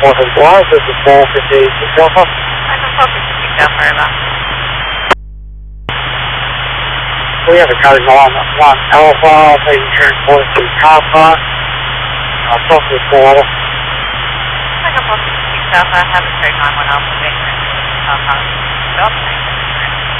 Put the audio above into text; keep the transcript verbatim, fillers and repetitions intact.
Northern Blythe, this is four fifty-six Alpha. I can focus to pick up over. We have a code nine one Alpha, being transported to car park. Uh, Software Quarter. I can focus to pick up. I have a code nine one Alpha being transported to car park.